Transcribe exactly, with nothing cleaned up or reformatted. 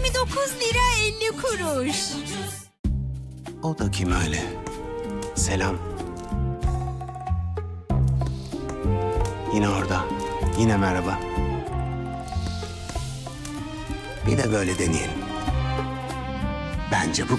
yirmi dokuz lira elli kuruş. O da kim öyle? Selam. Yine orada. Yine merhaba. Bir de böyle deneyelim. Bence bu